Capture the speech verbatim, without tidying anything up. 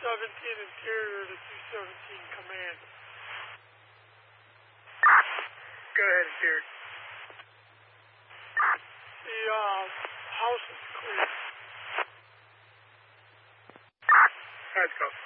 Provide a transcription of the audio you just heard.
seventeen interior to two seventeen command. Go ahead, interior. The uh, house is clear. Let's go.